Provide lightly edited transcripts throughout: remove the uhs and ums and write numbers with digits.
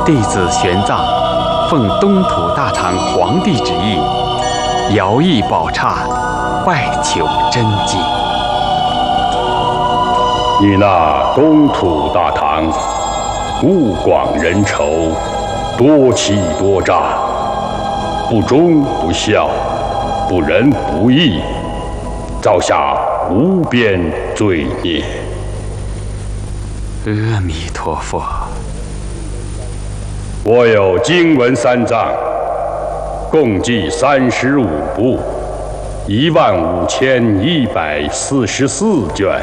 弟子玄奘奉东土大唐皇帝旨意，遥诣宝刹，拜求真经。 你那东土大唐，物广人稠，多欺多诈，不忠不孝，不仁不义，造下无边罪孽。 阿弥陀佛。 我有经文3藏，共计35部，15144卷，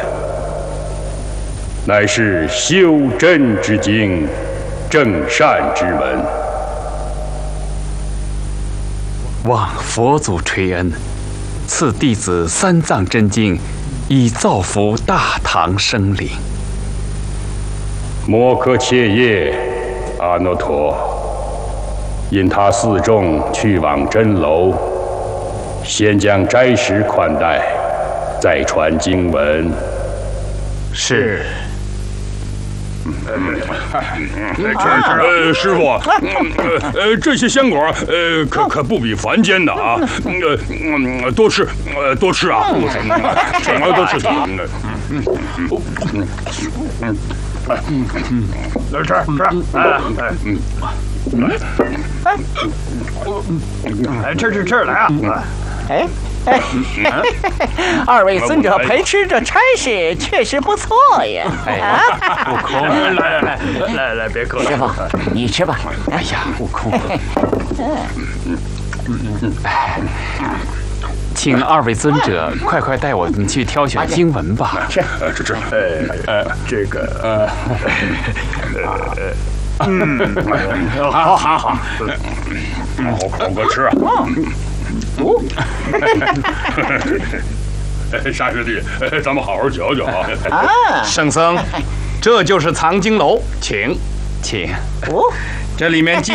乃是修真之经，正善之门。 望佛祖垂恩，赐弟子3藏真经，以造福大唐生灵。 摩诃切耶，阿耨陀，因他4众去往真楼，先将斋食款待，再传经文。 是。 师傅，这些鲜果，可不比凡间的啊，多吃，多吃啊，多吃它。 吃来啊！二位尊者陪吃这差事确实不错呀！ 悟空， 来，别客气。 师傅，你吃吧。 哎呀，悟空，请2位尊者快带我们去挑选经文吧。 是， 这个，好，好个吃啊！沙师弟，咱们好好嚼嚼啊！ 圣僧，这就是藏经楼，请。 请。 这里面记